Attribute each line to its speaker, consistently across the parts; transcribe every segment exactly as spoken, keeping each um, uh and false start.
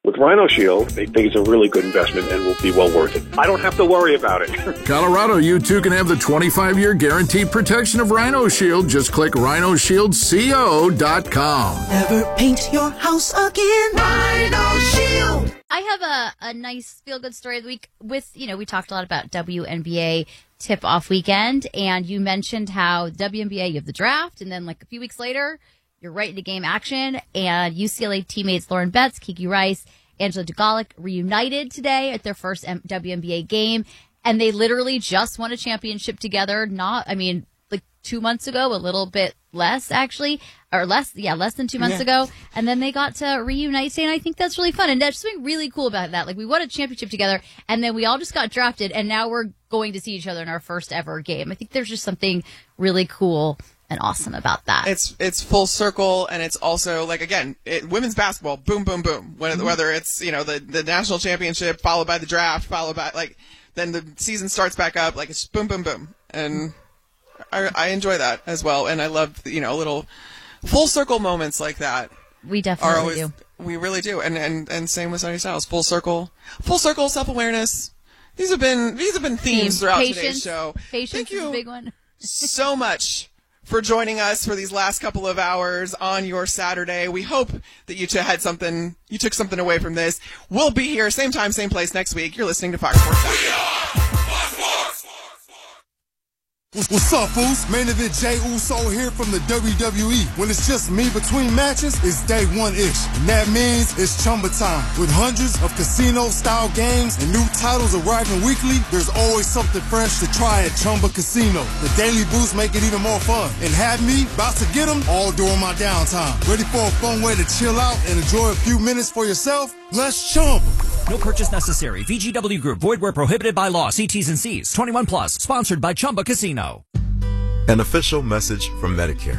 Speaker 1: With Rhino Shield, they think it's a really good investment and will be well worth it. I don't have to worry about it.
Speaker 2: Colorado, you too can have the twenty-five year guaranteed protection of Rhino Shield. Just click rhino shield co dot com.
Speaker 3: Never paint your house again. Rhino Shield.
Speaker 4: I have a, a nice feel-good story of the week with, you know, we talked a lot about W N B A tip-off weekend, and you mentioned how W N B A, you have the draft, and then like a few weeks later, you're right into game action, and U C L A teammates Lauren Betts, Kiki Rice, Angela Dugalic reunited today at their first W N B A game, and they literally just won a championship together, not, I mean, like two months ago, a little bit less, actually, or less, yeah, less than two months yeah. ago, and then they got to reunite, and I think that's really fun, and there's something really cool about that. Like, we won a championship together, and then we all just got drafted, and now we're going to see each other in our first ever game. I think there's just something really cool and awesome about that.
Speaker 5: It's it's full circle, and it's also, like, again, it, women's basketball, boom, boom, boom. Whether, mm-hmm. whether it's, you know, the, the national championship, followed by the draft, followed by, like, then the season starts back up, like, it's boom, boom, boom. And I, I enjoy that as well, and I love, you know, little full circle moments like that.
Speaker 4: We definitely
Speaker 5: are always,
Speaker 4: do.
Speaker 5: We really do, and, and and same with Sunny Styles. Full circle, full circle, self awareness. These have been these have been themes throughout
Speaker 4: Patience.
Speaker 5: today's show.
Speaker 4: Patience
Speaker 5: Thank you
Speaker 4: is a big one.
Speaker 5: so much for joining us for these last couple of hours on your Saturday. We hope that you t- had something, you took something away from this. We'll be here same time, same place next week. You're listening to Fox Sports Saturday.
Speaker 6: What's up, fools? Main event Jey Uso here from the W W E. When it's just me between matches, it's day one-ish. And that means it's Chumba time. With hundreds of casino-style games and new titles arriving weekly, there's always something fresh to try at Chumba Casino. The daily boosts make it even more fun. And have me about to get them all during my downtime. Ready for a fun way to chill out and enjoy a few minutes for yourself? Let's Chumba.
Speaker 7: No purchase necessary. V G W Group. Void where prohibited by law. See T's and C's. twenty-one plus. Sponsored by Chumba Casino.
Speaker 8: An official message from Medicare.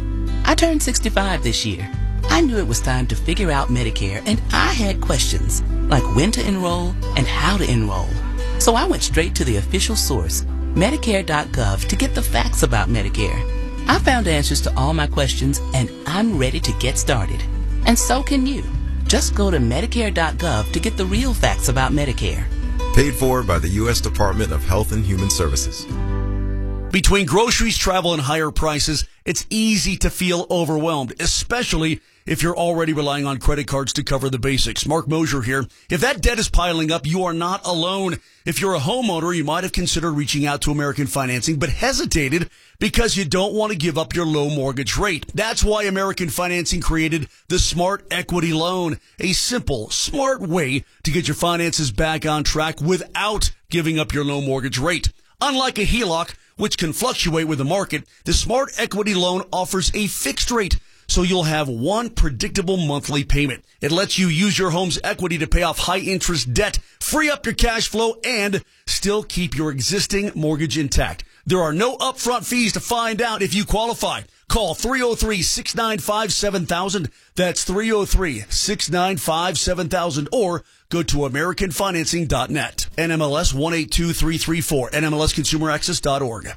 Speaker 9: I turned sixty-five this year. I knew it was time to figure out Medicare, and I had questions, like when to enroll and how to enroll. So I went straight to the official source, Medicare dot gov, to get the facts about Medicare. I found answers to all my questions, and I'm ready to get started. And so can you. Just go to Medicare dot gov to get the real facts about Medicare.
Speaker 8: Paid for by the U S Department of Health and Human Services.
Speaker 10: Between groceries, travel, and higher prices, it's easy to feel overwhelmed, especially if you're already relying on credit cards to cover the basics. Mark Mosier here. If that debt is piling up, you are not alone. If you're a homeowner, you might have considered reaching out to American Financing, but hesitated because you don't want to give up your low mortgage rate. That's why American Financing created the Smart Equity Loan, a simple, smart way to get your finances back on track without giving up your low mortgage rate. Unlike a H E L O C, which can fluctuate with the market, the Smart Equity Loan offers a fixed rate, so you'll have one predictable monthly payment. It lets you use your home's equity to pay off high-interest debt, free up your cash flow, and still keep your existing mortgage intact. There are no upfront fees to find out if you qualify. Call three oh three, six nine five, seven thousand. That's three oh three, six nine five, seven thousand. Or go to American Financing dot net. N M L S one eight two three three four. N M L S Consumer Access dot org.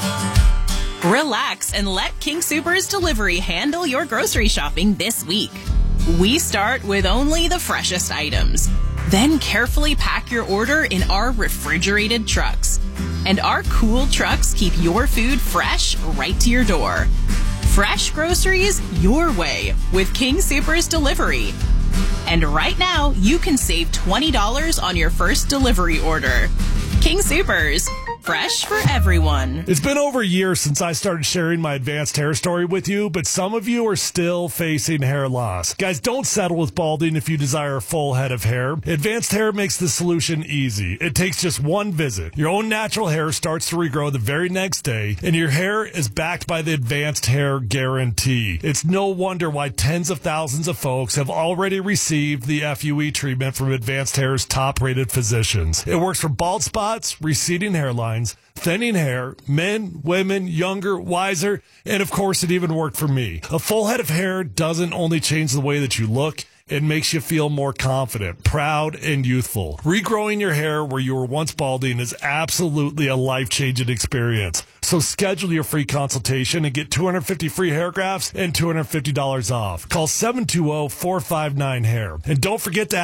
Speaker 11: Relax and let King Soopers Delivery handle your grocery shopping this week. We start with only the freshest items. Then carefully pack your order in our refrigerated trucks. And our cool trucks keep your food fresh right to your door. Fresh groceries your way with King Soopers Delivery. And right now, you can save twenty dollars on your first delivery order. King Soopers. Fresh for everyone.
Speaker 12: It's been over a year since I started sharing my advanced hair story with you, but some of you are still facing hair loss. Guys, don't settle with balding if you desire a full head of hair. Advanced Hair makes the solution easy. It takes just one visit. Your own natural hair starts to regrow the very next day, and your hair is backed by the Advanced Hair Guarantee. It's no wonder why tens of thousands of folks have already received the F U E treatment from Advanced Hair's top-rated physicians. It works for bald spots, receding hairlines, thinning hair, men, women, younger, wiser, and of course it even worked for me. A full head of hair doesn't only change the way that you look, it makes you feel more confident, proud, and youthful. Regrowing your hair where you were once balding is absolutely a life-changing experience. So schedule your free consultation and get two hundred fifty free hair grafts and two hundred fifty dollars off. Call seven two zero, four five nine, hair. And don't forget to